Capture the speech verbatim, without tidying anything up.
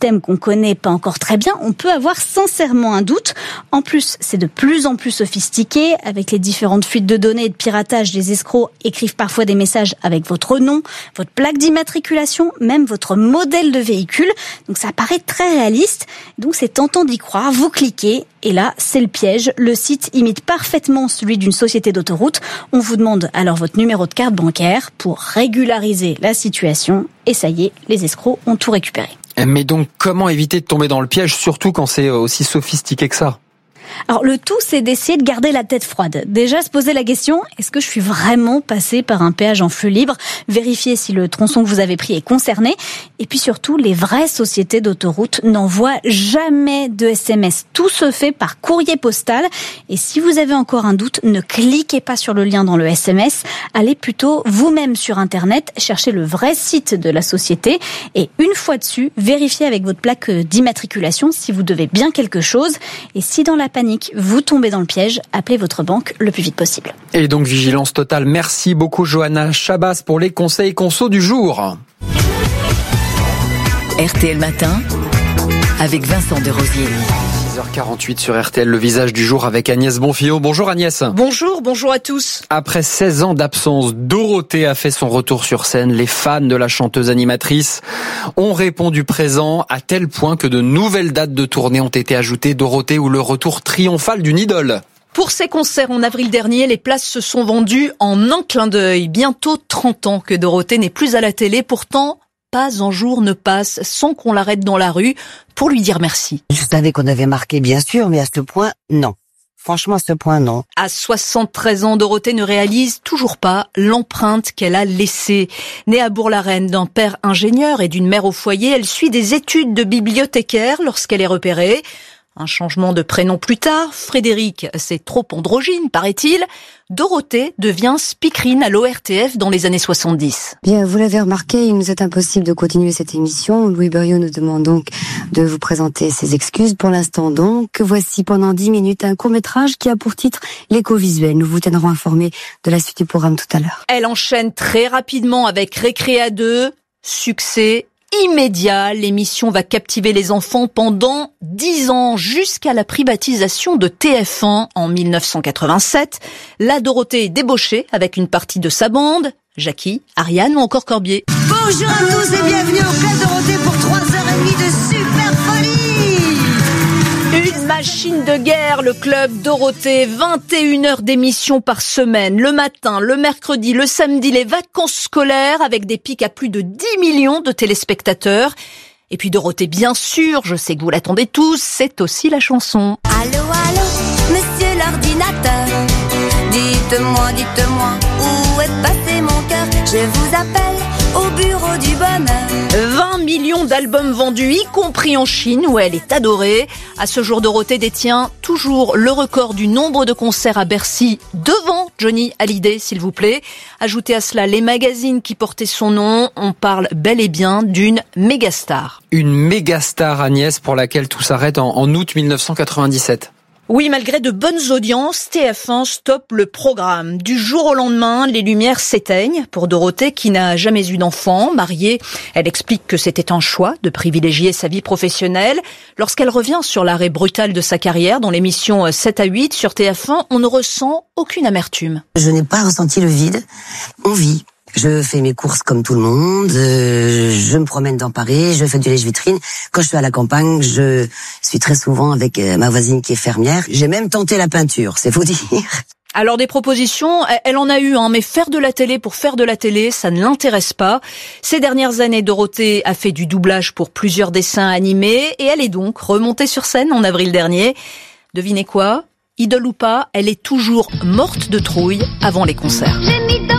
système qu'on connaît pas encore très bien, on peut avoir sincèrement un doute. En plus, c'est de plus en plus sophistiqué. Avec les différentes fuites de données et de piratage, les escrocs écrivent parfois des messages avec votre nom, votre plaque d'immatriculation, même votre modèle de véhicule. Donc ça paraît très réaliste. Donc c'est tentant d'y croire. Vous cliquez et là, c'est le piège. Le site imite parfaitement celui d'une société d'autoroute. On vous demande alors votre numéro de carte bancaire pour régulariser la situation. Et ça y est, les escrocs ont tout récupéré. Mais donc, comment éviter de tomber dans le piège, surtout quand c'est aussi sophistiqué que ça ? Alors le tout, c'est d'essayer de garder la tête froide. Déjà se poser la question, est-ce que je suis vraiment passé par un péage en flux libre ? Vérifier si le tronçon que vous avez pris est concerné. Et puis surtout, les vraies sociétés d'autoroute n'envoient jamais de S M S. Tout se fait par courrier postal. Et si vous avez encore un doute, ne cliquez pas sur le lien dans le S M S. Allez plutôt vous-même sur Internet, chercher le vrai site de la société. Et une fois dessus, vérifiez avec votre plaque d'immatriculation si vous devez bien quelque chose. Et si dans la panique, vous tombez dans le piège, appelez votre banque le plus vite possible. Et donc vigilance totale. Merci beaucoup Johanna Chabas pour les conseils conso du jour. R T L Matin avec Vincent Desrosiers. six heures quarante-huit sur R T L, le visage du jour avec Agnès Bonfillot. Bonjour Agnès. Bonjour, bonjour à tous. Après seize ans d'absence, Dorothée a fait son retour sur scène. Les fans de la chanteuse animatrice ont répondu présent à tel point que de nouvelles dates de tournée ont été ajoutées. Dorothée ou le retour triomphal d'une idole. Pour ses concerts en avril dernier, les places se sont vendues en un clin d'œil. Bientôt trente ans que Dorothée n'est plus à la télé. Pourtant, pas un jour ne passe sans qu'on l'arrête dans la rue pour lui dire merci. Je savais qu'on avait marqué, bien sûr, mais à ce point, non. Franchement, à ce point, non. À soixante-treize ans, Dorothée ne réalise toujours pas l'empreinte qu'elle a laissée. Née à Bourg-la-Reine d'un père ingénieur et d'une mère au foyer, elle suit des études de bibliothécaire lorsqu'elle est repérée. Un changement de prénom plus tard, Frédéric, c'est trop androgyne, paraît-il. Dorothée devient speakerine à l'O R T F dans les années soixante-dix. Bien, vous l'avez remarqué, il nous est impossible de continuer cette émission. Louis Beriot nous demande donc de vous présenter ses excuses. Pour l'instant donc, voici pendant dix minutes un court-métrage qui a pour titre L'éco-visuel. Nous vous tiendrons informés de la suite du programme tout à l'heure. Elle enchaîne très rapidement avec Récréa deux, succès immédiat. L'émission va captiver les enfants pendant dix ans, jusqu'à la privatisation de T F un en mille neuf cent quatre-vingt-sept. La Dorothée est débauchée avec une partie de sa bande, Jackie, Ariane ou encore Corbier. Bonjour à tous et bienvenue au Club Dorothée pour trois heures trente de super folie. Une machine de guerre, le Club Dorothée, vingt et une heures d'émission par semaine, le matin, le mercredi, le samedi, les vacances scolaires, avec des pics à plus de dix millions de téléspectateurs. Et puis Dorothée, bien sûr, je sais que vous l'attendez tous, c'est aussi la chanson. Allô, allô, monsieur l'ordinateur, dites-moi, dites-moi, où est passé mon cœur? Je vous appelle au bureau du bonheur. vingt millions d'albums vendus, y compris en Chine, où elle est adorée. À ce jour, Dorothée détient toujours le record du nombre de concerts à Bercy, devant Johnny Hallyday, s'il vous plaît. Ajoutez à cela les magazines qui portaient son nom. On parle bel et bien d'une mégastar. Une mégastar, Agnès, pour laquelle tout s'arrête en, en août mille neuf cent quatre-vingt-dix-sept. Oui, malgré de bonnes audiences, T F un stoppe le programme. Du jour au lendemain, les lumières s'éteignent pour Dorothée qui n'a jamais eu d'enfant. Mariée, elle explique que c'était un choix de privilégier sa vie professionnelle. Lorsqu'elle revient sur l'arrêt brutal de sa carrière dans l'émission sept à huit sur T F un, on ne ressent aucune amertume. Je n'ai pas ressenti le vide. On vit. Je fais mes courses comme tout le monde, euh, je me promène dans Paris, je fais du lèche-vitrine. Quand je suis à la campagne, je suis très souvent avec euh, ma voisine qui est fermière. J'ai même tenté la peinture, c'est vous dire. Alors des propositions, elle en a eu, hein, mais faire de la télé pour faire de la télé, ça ne l'intéresse pas. Ces dernières années, Dorothée a fait du doublage pour plusieurs dessins animés et elle est donc remontée sur scène en avril dernier. Devinez quoi ? Idole ou pas, elle est toujours morte de trouille avant les concerts.